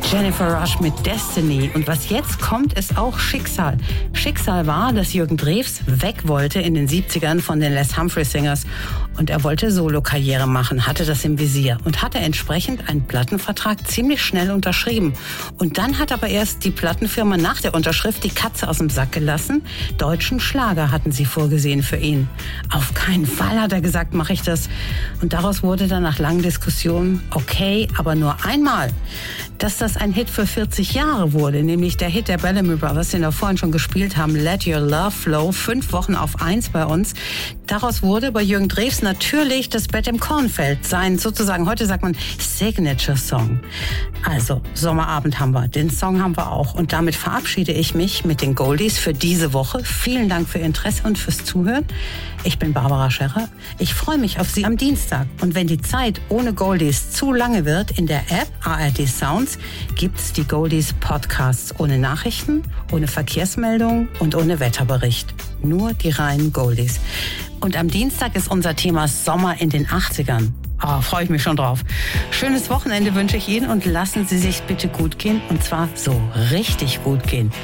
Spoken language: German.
Jennifer Rush mit Destiny. Und was jetzt kommt, ist auch Schicksal. Schicksal war, dass Jürgen Drews weg wollte in den 70ern von den Les Humphrey Singers. Und er wollte Solo-Karriere machen, hatte das im Visier und hatte entsprechend einen Plattenvertrag ziemlich schnell unterschrieben. Und dann hat aber erst die Plattenfirma nach der Unterschrift die Katze aus dem Sack gelassen. Deutschen Schlager hatten sie vorgesehen für ihn. Auf keinen Fall, hat er gesagt, mache ich das. Und daraus wurde dann nach langen Diskussionen, okay, aber nur einmal. Dass das ein Hit für 40 Jahre wurde, nämlich der Hit der Bellamy Brothers, den wir vorhin schon gespielt haben, Let Your Love Flow, 5 Wochen auf 1 bei uns. Daraus wurde bei Jürgen Drews natürlich das Bett im Kornfeld, sein sozusagen, heute sagt man Signature Song. Also, Sommerabend haben wir, den Song haben wir auch. Und damit verabschiede ich mich mit den Goldies für diese Woche. Vielen Dank für Ihr Interesse und fürs Zuhören. Ich bin Barbara Scherrer. Ich freue mich auf Sie am Dienstag. Und wenn die Zeit ohne Goldies zu lange wird, in der App ARD Sounds gibt's die Goldies Podcasts ohne Nachrichten, ohne Verkehrsmeldungen und ohne Wetterbericht. Nur die reinen Goldies. Und am Dienstag ist unser Thema Sommer in den 80ern. Freue ich mich schon drauf. Schönes Wochenende wünsche ich Ihnen und lassen Sie sich bitte gut gehen. Und zwar so richtig gut gehen.